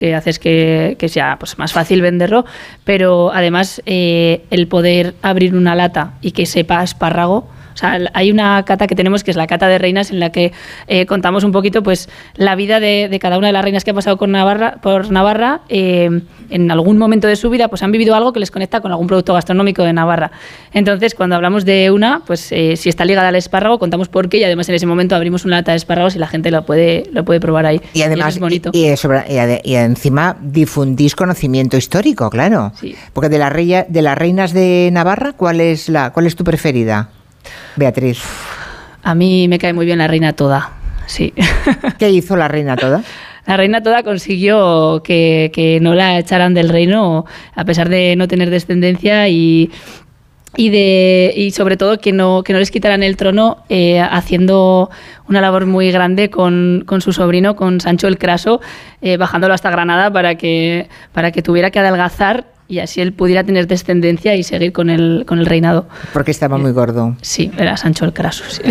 que haces que sea pues más fácil venderlo, pero además el poder abrir una lata y que sepa a espárrago. O sea, hay una cata que tenemos que es la cata de reinas, en la que contamos un poquito pues la vida de cada una de las reinas que ha pasado por Navarra. En algún momento de su vida pues han vivido algo que les conecta con algún producto gastronómico de Navarra. Entonces, cuando hablamos de una, pues si está ligada al espárrago, contamos por qué, y además en ese momento abrimos una lata de espárragos y la gente lo puede probar ahí. Y además, y es bonito. Y encima difundís conocimiento histórico, claro. Sí. Porque de las reinas de Navarra, ¿cuál es tu preferida, Beatriz? A mí me cae muy bien la reina Toda, sí. ¿Qué hizo la reina Toda? La reina Toda consiguió que no la echaran del reino, a pesar de no tener descendencia, y sobre todo que no les quitaran el trono, haciendo una labor muy grande con su sobrino, con Sancho el Craso, bajándolo hasta Granada para que tuviera que adelgazar y así él pudiera tener descendencia y seguir con el reinado. Porque estaba muy gordo. Sí, era Sancho el Craso, sí.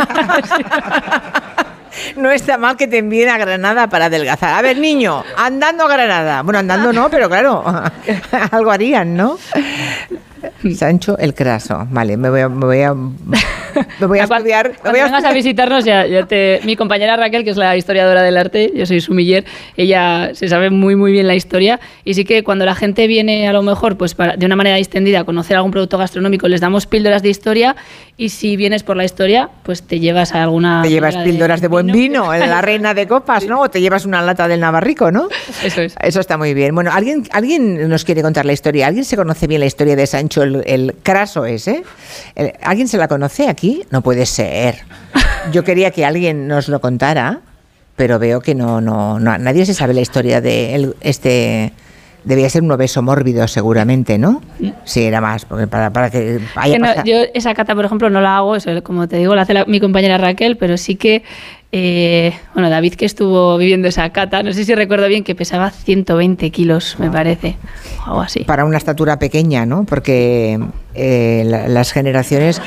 No está mal que te envíen a Granada para adelgazar. A ver, niño, andando a Granada. Bueno, andando no, pero claro, algo harían, ¿no? Sancho el Craso. Vale, me voy a estudiar. Cuando vengas a visitarnos, mi compañera Raquel, que es la historiadora del arte, yo soy sumiller, ella se sabe muy muy bien la historia, y sí que cuando la gente viene a lo mejor pues de una manera distendida a conocer algún producto gastronómico, les damos píldoras de historia, y si vienes por la historia, pues te llevas a alguna... Te llevas píldoras de buen vino, la reina de copas, ¿no? O te llevas una lata del Navarrico, ¿no? Eso es. Eso está muy bien. Bueno, ¿alguien nos quiere contar la historia? ¿Alguien se conoce bien la historia de Sancho el Craso ese? ¿Alguien se la conoce aquí? No puede ser. Yo quería que alguien nos lo contara, pero veo que no nadie se sabe la historia de este. Debía ser un obeso mórbido, seguramente, ¿no? Sí, era más, porque para que haya pasado. Yo esa cata, por ejemplo, no la hago, eso, como te digo, la hace mi compañera Raquel, pero sí que, David, que estuvo viviendo esa cata, no sé si recuerdo bien, que pesaba 120 kilos, me parece, o algo así. Para una estatura pequeña, ¿no? Porque las generaciones...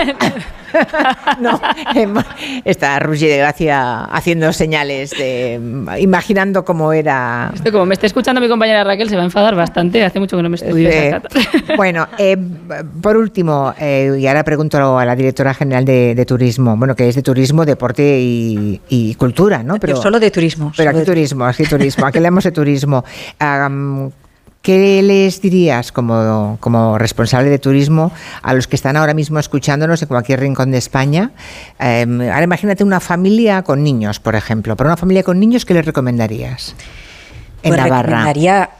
No, está Rugi de Gracia haciendo señales, imaginando cómo era... Esto, como me está escuchando mi compañera Raquel, se va a enfadar bastante, hace mucho que no me estudio esa cata. Bueno, por último, y ahora pregunto a la directora general de turismo, bueno, que es de turismo, deporte y cultura, ¿no? Pero solo de turismo. Pero aquí turismo, aquí hablamos de turismo. ¿Qué les dirías como responsable de turismo a los que están ahora mismo escuchándonos en cualquier rincón de España? Ahora imagínate una familia con niños, por ejemplo. Para una familia con niños, ¿qué les recomendarías en Navarra? Recomendaría...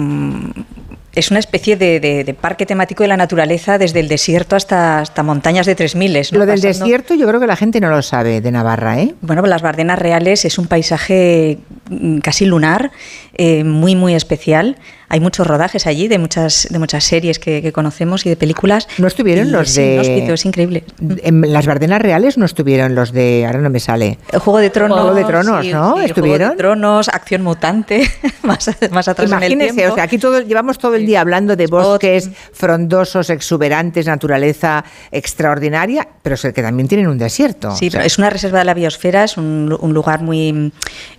es una especie de parque temático de la naturaleza, desde el desierto hasta montañas de 3000. ¿no? Lo del desierto yo creo que la gente no lo sabe de Navarra, ¿eh? Bueno, pues las Bardenas Reales es un paisaje casi lunar, muy muy especial. Hay muchos rodajes allí de muchas series que conocemos y de películas. ¿No estuvieron los de...? Inhóspito, es increíble. En las Bardenas Reales no estuvieron los de... Ahora no me sale. El Juego de Tronos. Juego de Tronos, sí, ¿no? Sí, ¿estuvieron? Juego de Tronos, Acción Mutante, más atrás. Imagínese, en el tiempo. O sea, aquí llevamos todo el día hablando de bosques frondosos, exuberantes, naturaleza extraordinaria, pero que también tienen un desierto. Sí, pero es una reserva de la biosfera, es un lugar muy...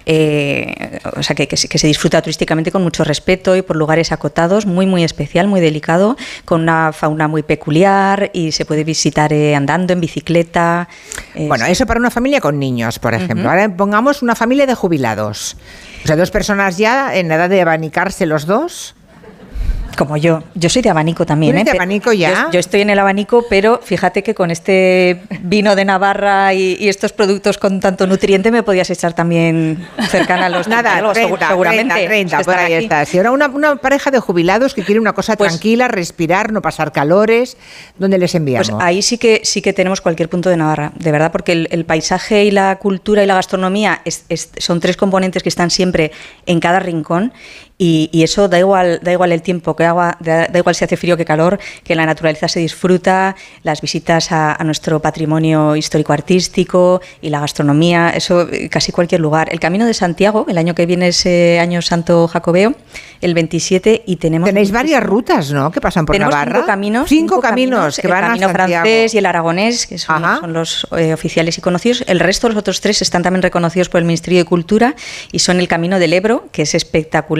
o sea, que se disfruta turísticamente con mucho respeto y por lugares acotados, muy muy especial, muy delicado, con una fauna muy peculiar, y se puede visitar andando, en bicicleta. Bueno, eso para una familia con niños, por ejemplo. Ahora pongamos una familia de jubilados. O sea, 2 personas ya en edad de abanicarse los dos. Como yo soy de abanico también. ¿Eres de abanico ya? Yo estoy en el abanico, pero fíjate que con este vino de Navarra y estos productos con tanto nutriente me podías echar también cercana a los... Nada, 30, seguramente. 30 por ahí está. Si ahora una pareja de jubilados que quiere una cosa tranquila, respirar, no pasar calores, ¿dónde les enviamos? Pues ahí sí que tenemos cualquier punto de Navarra, de verdad, porque el paisaje y la cultura y la gastronomía son 3 componentes que están siempre en cada rincón. y eso da igual el tiempo que haga, da igual si hace frío que calor, que la naturaleza se disfruta, las visitas a nuestro patrimonio histórico-artístico y la gastronomía, eso casi cualquier lugar. El Camino de Santiago, el año que viene es Año Santo Jacobeo, el 27, y tenéis varias rutas, ¿no?, que pasan por Navarra. Cinco caminos que van a Santiago. El camino francés y el aragonés, que son los oficiales y conocidos. El resto, los otros 3, están también reconocidos por el Ministerio de Cultura y son el Camino del Ebro, que es espectacular.